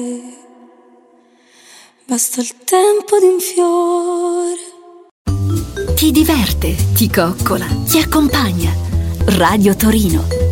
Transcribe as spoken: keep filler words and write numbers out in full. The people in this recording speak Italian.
Basta il tempo di un fiore. Ti diverte, ti coccola, ti accompagna. Radio Torino.